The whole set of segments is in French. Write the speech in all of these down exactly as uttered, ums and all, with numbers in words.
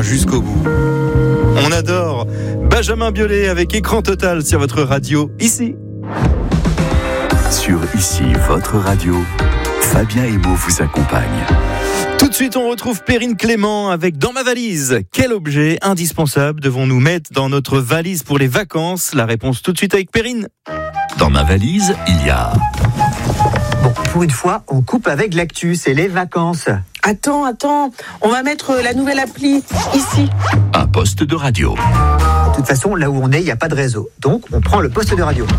ira jusqu'au bout. On adore Benjamin Biolay avec Écran Total sur votre radio, ici. Sur Ici, votre radio, Fabien Emo vous accompagne. Tout de suite, on retrouve Perrine Clément avec Dans ma valise. Quel objet indispensable devons-nous mettre dans notre valise pour les vacances? La réponse tout de suite avec Perrine. Dans ma valise, il y a... Bon, pour une fois, on coupe avec l'actu, c'est les vacances. Attends, attends, on va mettre la nouvelle appli ici. Un poste de radio. De toute façon, là où on est, il n'y a pas de réseau. Donc, on prend le poste de radio.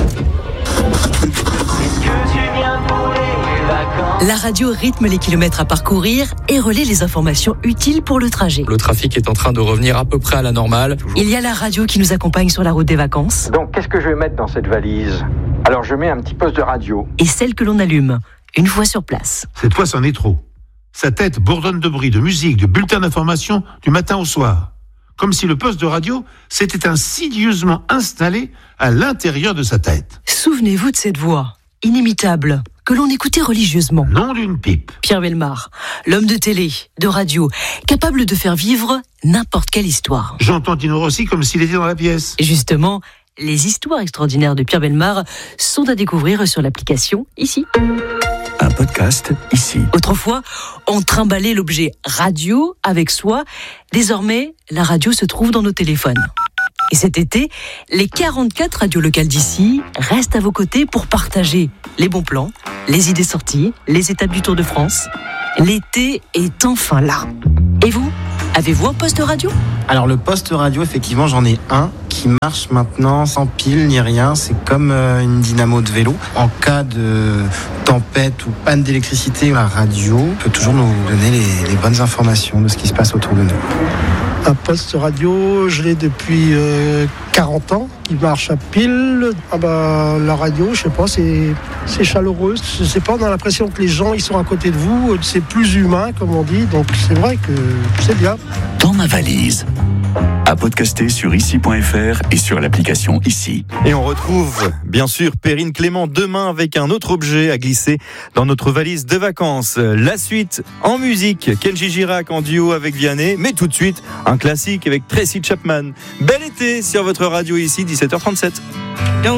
La radio rythme les kilomètres à parcourir et relaie les informations utiles pour le trajet. Le trafic est en train de revenir à peu près à la normale. Il y a la radio qui nous accompagne sur la route des vacances. Donc, qu'est-ce que je vais mettre dans cette valise? Alors, je mets un petit poste de radio. Et celle que l'on allume, une fois sur place. Cette fois, c'en est trop. Sa tête bourdonne de bruit, de musique, de bulletins d'information du matin au soir. Comme si le poste de radio s'était insidieusement installé à l'intérieur de sa tête. Souvenez-vous de cette voix, inimitable, que l'on écoutait religieusement. Nom d'une pipe. Pierre Bellemare, l'homme de télé, de radio, capable de faire vivre n'importe quelle histoire. J'entends Tino Rossi comme s'il était dans la pièce. Et justement, les histoires extraordinaires de Pierre Bellemare sont à découvrir sur l'application ici. Un podcast ici. Autrefois, on trimballait l'objet radio avec soi. Désormais, la radio se trouve dans nos téléphones. Et cet été, les quarante-quatre radios locales d'ici restent à vos côtés pour partager les bons plans, les idées sorties, les étapes du Tour de France. L'été est enfin là. Et vous, avez-vous un poste radio ? Alors le poste radio, effectivement, j'en ai un qui marche maintenant sans pile ni rien. C'est comme euh, une dynamo de vélo. En cas de tempête ou panne d'électricité, la radio peut toujours nous donner les, les bonnes informations de ce qui se passe autour de nous. Un poste radio, je l'ai depuis euh, quarante ans, qui marche à pile. Ah bah, la radio, je sais pas, c'est, c'est chaleureux. Je sais pas, on a l'impression que les gens, ils sont à côté de vous. C'est plus humain, comme on dit. Donc c'est vrai que c'est bien. Dans ma valise. À podcaster sur ici point f r et sur l'application Ici. Et on retrouve, bien sûr, Perrine Clément demain avec un autre objet à glisser dans notre valise de vacances. La suite en musique, Kenji Girac en duo avec Vianney, mais tout de suite, un classique avec Tracy Chapman. Bel été sur votre radio ici, dix-sept heures trente-sept.